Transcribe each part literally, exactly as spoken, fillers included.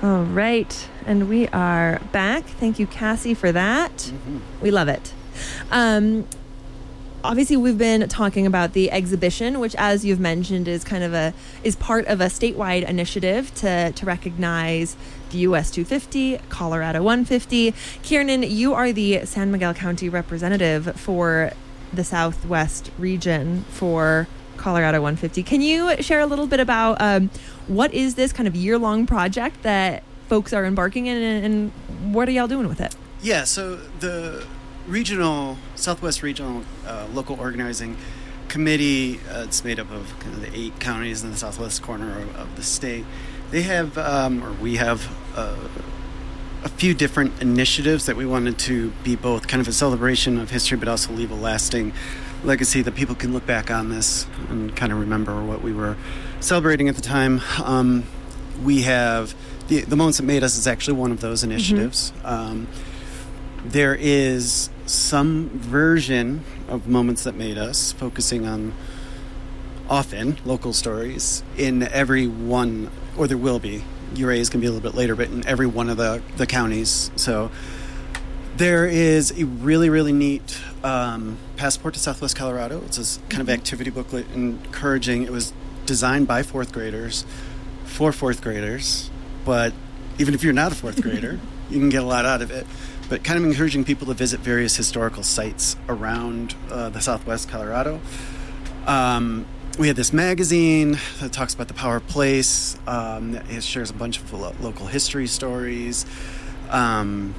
All right. And we are back. Thank you, Cassie, for that. Mm-hmm. We love it. Um, obviously, we've been talking about the exhibition, which, as you've mentioned, is kind of a is part of a statewide initiative to, to recognize the U S two fifty, Colorado one fifty. Kiernan, you are the San Miguel County representative for the Southwest region for Colorado one fifty. Can you share a little bit about um, what is this kind of year-long project that folks are embarking in, and, and what are y'all doing with it? Yeah, so the regional, Southwest Regional uh, Local Organizing Committee, uh, it's made up of kind of the eight counties in the southwest corner of, of the state. They have, um, or we have, uh, a few different initiatives that we wanted to be both kind of a celebration of history, but also leave a lasting legacy that people can look back on this and kind of remember what we were celebrating at the time. Um, we have the, the Moments That Made Us is actually one of those initiatives. Mm-hmm. Um, there is some version of Moments That Made Us focusing on often local stories in every one, or there will be. U R A is going to be a little bit later, but in every one of the, the counties. So there is a really, really neat um, Passport to Southwest Colorado. It's this kind of activity booklet encouraging. It was designed by fourth graders for fourth graders, but even if you're not a fourth grader, you can get a lot out of it. But kind of encouraging people to visit various historical sites around uh, the Southwest Colorado. Um, we had this magazine that talks about the power of place. Um, that shares a bunch of lo- local history stories. Um,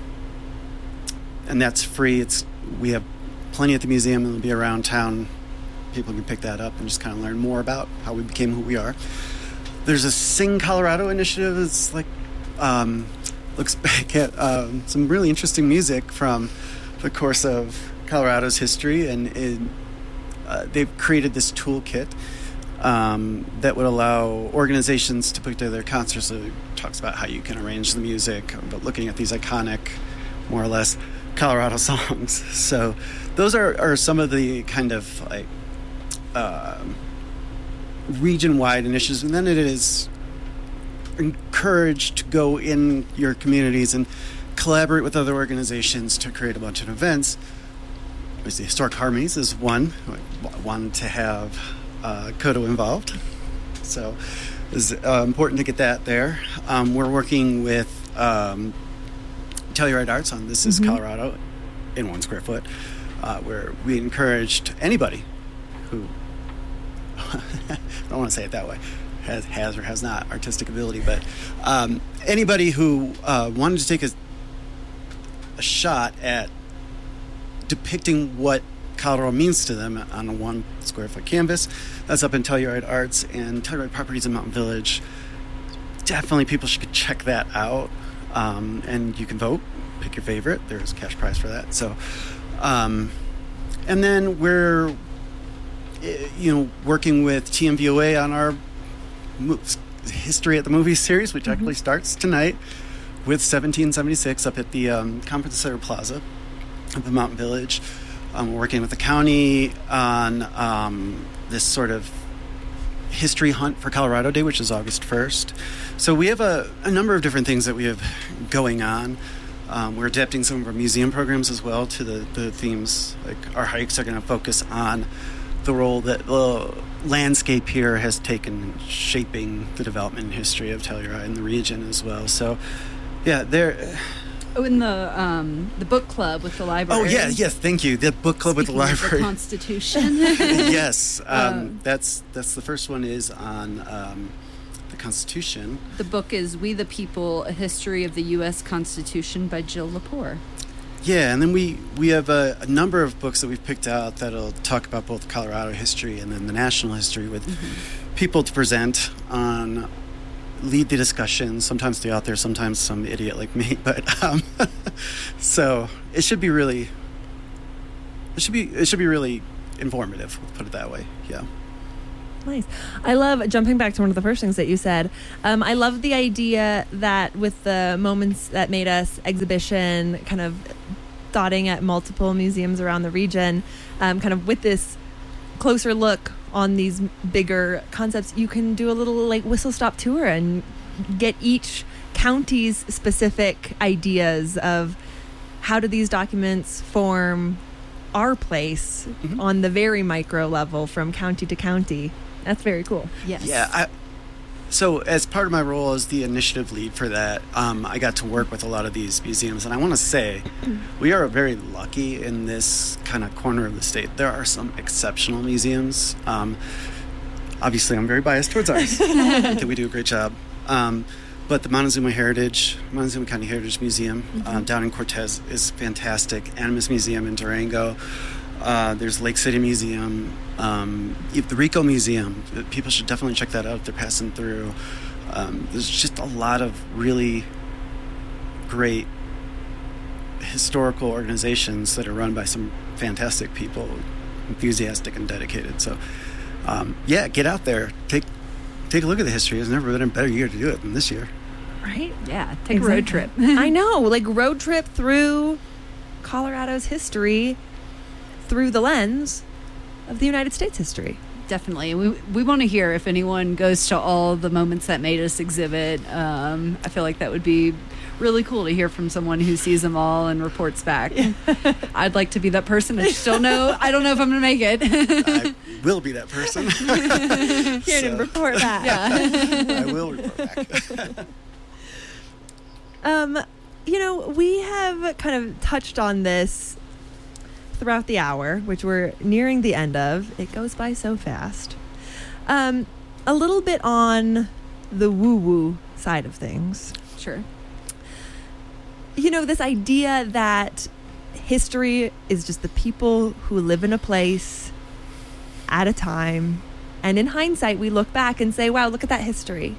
and that's free. It's we have plenty at the museum, and it'll be around town. People can pick that up and just kind of learn more about how we became who we are. There's a Sing Colorado initiative. It's like um, looks back at um, some really interesting music from the course of Colorado's history, and it, uh, they've created this toolkit um, that would allow organizations to put together concerts. So it talks about how you can arrange the music, but looking at these iconic, more or less, Colorado songs. So those are, are some of the kind of like uh, region-wide initiatives. And then it is encouraged to go in your communities and collaborate with other organizations to create a bunch of events. The Historic Harmonies is one. I wanted to have uh, Kodo involved. So it was uh, important to get that there. Um, we're working with um, Telluride Arts on This Is mm-hmm. Colorado in one square foot, uh, where we encouraged anybody who, I don't want to say it that way, has, has or has not artistic ability, but um, anybody who uh, wanted to take a, a shot at depicting what Colorado means to them on a one square foot canvas. That's up in Telluride Arts and Telluride Properties in Mountain Village. Definitely people should check that out. Um, and you can vote, pick your favorite. There's a cash prize for that. So, um, and then we're, you know, working with T M V O A on our mo- History at the Movies series, which mm-hmm. actually starts tonight with seventeen seventy-six up at the um, Conference Center Plaza of the Mountain Village. Um, we're working with the county on um, this sort of history hunt for Colorado Day, which is August first. So we have a, a number of different things that we have going on. Um, we're adapting some of our museum programs as well to the, the themes. Like our hikes are going to focus on the role that the landscape here has taken in shaping the development and history of Telluride and the region as well. So, yeah, there. Oh, in the um, the book club with the library. Oh, yeah, yes, thank you. The book club Speaking with the library. Of the Constitution. Yes, um, um, that's that's the first one is on um, the Constitution. The book is We the People, A History of the U S Constitution by Jill Lepore. Yeah, and then we, we have a, a number of books that we've picked out that'll talk about both Colorado history and then the national history with mm-hmm. people to present on, lead the discussion, sometimes the author, sometimes some idiot like me, but um, so it should be really, it should be, it should be really informative, we'll put it that way, yeah. Nice. I love, jumping back to one of the first things that you said, um, I love the idea that with the Moments That Made Us exhibition, kind of dotting at multiple museums around the region, um, kind of with this closer look on these bigger concepts, you can do a little like whistle stop tour and get each counties specific ideas of how do these documents form our place mm-hmm. on the very micro level from county to county. That's very cool. Yes. Yeah. I, so as part of my role as the initiative lead for that, um, I got to work with a lot of these museums. And I want to say we are very lucky in this kind of corner of the state. There are some exceptional museums. Um, obviously, I'm very biased towards ours. I think we do a great job. Um, but the Montezuma Heritage, Montezuma County Heritage Museum mm-hmm. um, down in Cortez is fantastic. Animas Museum in Durango. Uh, there's Lake City Museum, um, the Rico Museum. People should definitely check that out if they're passing through. Um, there's just a lot of really great historical organizations that are run by some fantastic people, enthusiastic and dedicated. So, um, yeah, get out there. Take take a look at the history. There's never been a better year to do it than this year. Right? Yeah, take exactly. a road trip. I know, like road trip through Colorado's history through the lens of the United States history. Definitely. We we want to hear if anyone goes to all the moments that made us exhibit. Um, I feel like that would be really cool to hear from someone who sees them all and reports back. Yeah. I'd like to be that person. I still know, I don't know if I'm going to make it. I will be that person. Here so. to report back. Yeah. I will report back. um, you know, we have kind of touched on this throughout the hour, which we're nearing the end of. It goes by so fast. Um, a little bit on the woo-woo side of things. Sure. You know, this idea that history is just the people who live in a place at a time. And in hindsight, we look back and say, wow, look at that history.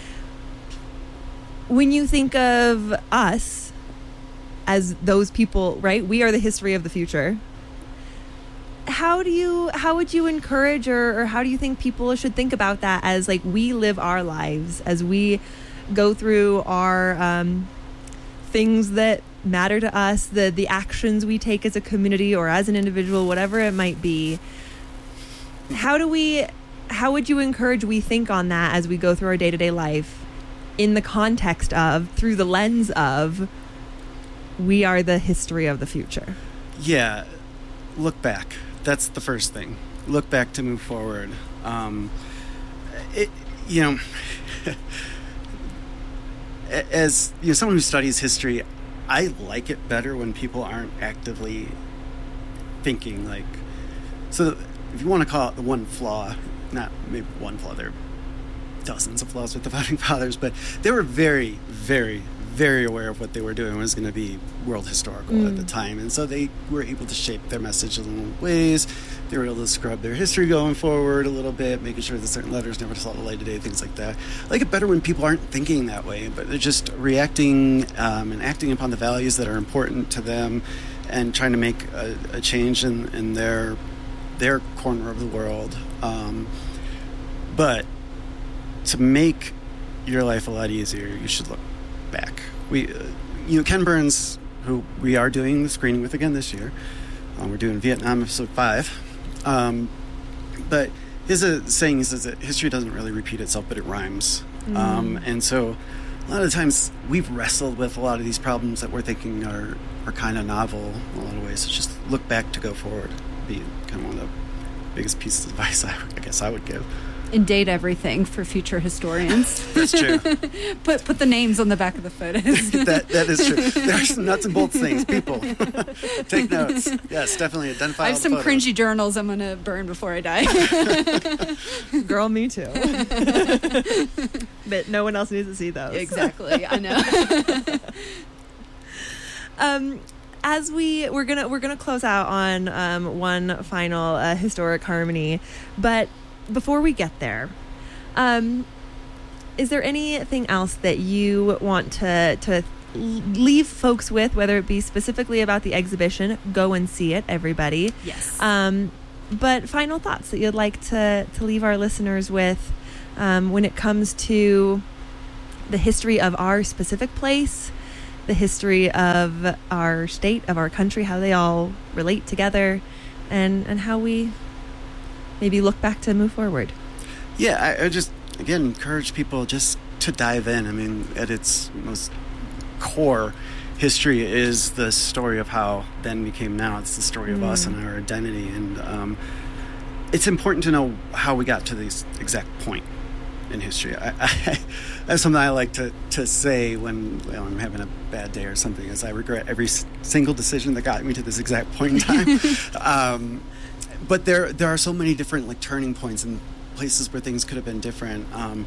When you think of us as those people, right? We are the history of the future. How do you, how would you encourage or, or how do you think people should think about that as like we live our lives, as we go through our um, things that matter to us, the, the actions we take as a community or as an individual, whatever it might be. How do we, how would you encourage we think on that as we go through our day-to-day life in the context of, through the lens of, we are the history of the future? Yeah. Look back. That's the first thing. Look back to move forward. Um, it, you know, as you know, someone who studies history, I like it better when people aren't actively thinking. Like, so if you want to call it the one flaw, not maybe one flaw, there are dozens of flaws with the Founding Fathers, but they were very, very, very aware of what they were doing was going to be world historical mm. at the time. And so they were able to shape their message in little ways. They were able to scrub their history going forward a little bit, making sure that certain letters never saw the light of day, things like that. I like it better when people aren't thinking that way, but they're just reacting um, and acting upon the values that are important to them and trying to make a, a change in, in their their corner of the world. Um, but to make your life a lot easier, you should look back. We, uh, you know, Ken Burns, who we are doing the screening with again this year. Um, we're doing Vietnam episode five. Um, but his uh, saying is that history doesn't really repeat itself, but it rhymes. Mm. Um, and so a lot of times we've wrestled with a lot of these problems that we're thinking are, are kind of novel in a lot of ways. So just look back to go forward. Be kind of one of the biggest pieces of advice I, I guess I would give. And date everything for future historians. That's true. put put the names on the back of the photos. that that is true. There are some nuts and bolts things. People, take notes. Yes, definitely identify. I have all some the photos. cringy journals I'm gonna burn before I die. Girl, me too. But no one else needs to see those. Exactly. I know. um. As we we're gonna we're gonna close out on um, one final uh, historic harmony, but before we get there, um, is there anything else that you want to to leave folks with, whether it be specifically about the exhibition? Go and see it, everybody. Yes. Um, but final thoughts that you'd like to to leave our listeners with um, when it comes to the history of our specific place, the history of our state, of our country, how they all relate together, and, and how we maybe look back to move forward. Yeah, I, I just, again, encourage people, just to dive in. I mean, at its most core, history is the story of how then became now. It's the story of mm. us and our identity. And um, it's important to know how we got to this exact point in history. I, I, that's something I like to, to say when, when I'm having a bad day or something, is I regret every s- single decision that got me to this exact point in time. um, but there there are so many different like turning points and places where things could have been different. Um,